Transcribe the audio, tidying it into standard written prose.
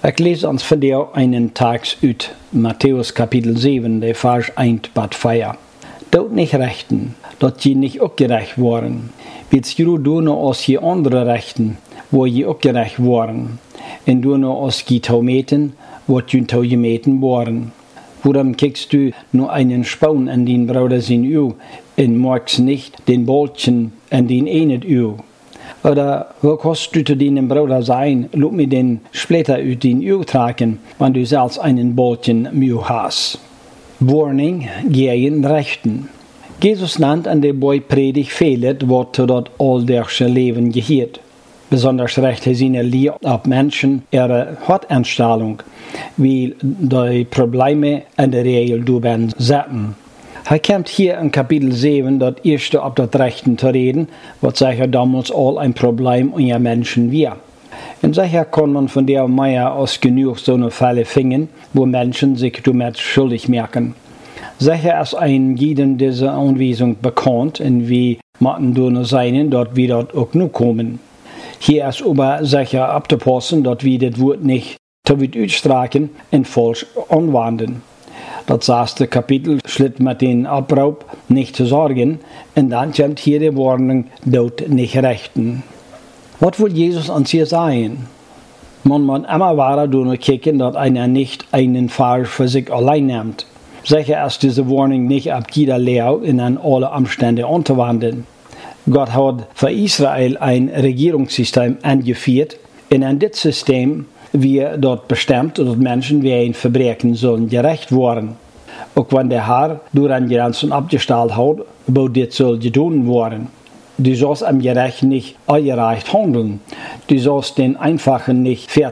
Ik lees ons vandaag einen Text uit Matthäus Kapitel 7, der Vers 1 bis 4. Doet nicht rechten, dat je niet ook gerecht worden. Willst je doen als je andere rechten, wo je ook gerecht worden. En doen als je tau meten, wat je tau gemeten worden. Waarom kijkst du nur einen Spaun an den Bruder sein Uhr und magst nicht den Bolchen an den einen Uhr? Oder wo kannst du zu deinem Bruder sein, lass mir den Splitter aus den Uhr tragen, wenn du selbst einen Bolchen Mühe hast? Warning gegen Rechten. Jesus nennt an der Predigt viele Worte, dort all das Leben gehört. Besonders recht er seine Lehre auf Menschen ihre Hartanstellung, weil die Probleme in der Regel durchben setzen. Er kommt hier in Kapitel 7 das erste auf das Rechten zu reden, was sicher damals all ein Problem unter Menschen war. Und sicher kann man von der Meier aus genug so eine Fälle finden, wo Menschen sich damit schuldig merken. Sicher ist ein jeden dieser Anweisung bekannt, und wie machen nur sein, dort wir dort auch nur kommen. Hier ist aber sicher abzupassen, dass wir das Wort nicht zu weit ausstrecken und falsch anwenden. Das erste Kapitel schlitt mit den Abraub nicht zu sorgen, und dann kommt hier die Warnung, dort nicht rechten. Was will Jesus uns hier sagen? Man muss immer weiter durchkicken, dass einer nicht einen Fall für sich allein nimmt. Sicher ist diese Warnung nicht ab jeder Lehre und an alle Umstände anzuwenden. Gott hat für Israel ein Regierungssystem eingeführt, und an das System wird dort bestimmt, dass Menschen, die ein Verbrechen sollen, gerecht werden. Auch wenn der Herr durch ein Grenzen abgestellt hat, wo das soll getan werden. Du sollst am Gerecht nicht ungerecht handeln. Du sollst den Einfachen nicht